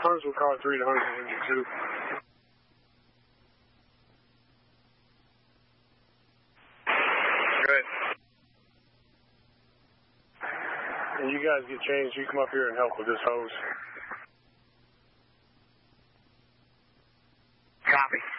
Huntsville car 3 to Huntsville engine 2. Good. And you guys get changed, you come up here and help with this hose. Copy.